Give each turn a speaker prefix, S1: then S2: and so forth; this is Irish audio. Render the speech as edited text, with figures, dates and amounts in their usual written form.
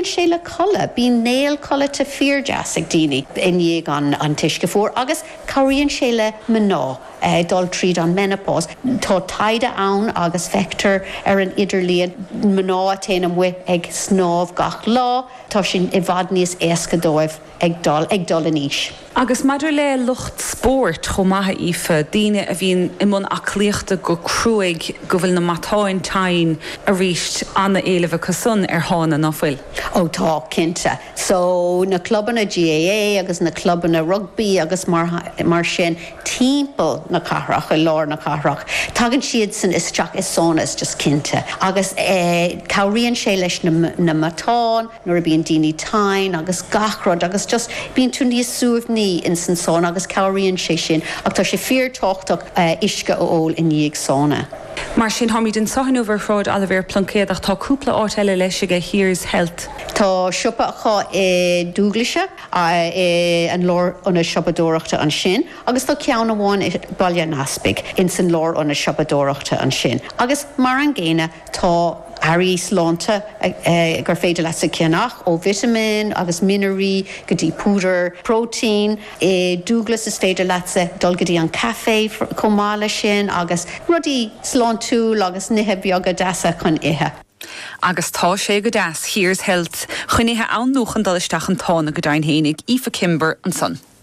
S1: Sheila Culla, bí nail Culla to fear jasig dini in yeg an tiske for agus Korean Sheila Mano. Dul tríd an menopause tá taide ann agus fector an idirlíon mná téanam wi ag snáb gach lá tá sin I bhfad níos éascadóibh ag dul aníis.
S2: Agus maidir le lucht sport chomathe ife daine a bhíon imón aclíochta go cruúig go bhfuil na matáin tain a ríist anna éileh cosún hána nófuil.
S1: Ó tá cinnte. So na clubban na GAA agus na clubban na rugby agus mar sin timppel na carach, lár na carach. Tagan siad san isteach is sonas just cinnte. Agus cowríonn sé leis na matán, nuair a bíon daoine tain, agus gachrod, agus just bíon tú níos suamhní in san són, agus cowríonn sé sin, ach tá sé fíortáchtach isce ó in díag sóna.
S2: Mar sin háid den sahanú bhar a bhir pluncéad ach tá cúpla áit eile leis go Here's Health.
S1: Tá siúpa chu dúglaise an lór óna siobadóireachta an sin, agus tá ceann amháin bailile naspig in san lór óna siobadóireachta an sin. Agus mar an ggéine tá airí slánta gur féidir le sa ceannach ó vitamin agus minerí go dtí púdar, protein, dúglas is féidir lesa dul go dtí an caffé comála sin agus rudí slán túil agus nithe beaga deasa chun ithe.
S2: Agus tá sé go deas Here's Health chuinithe an nuchan dul isteach an tána go dain hénig Aoife Kimber an son.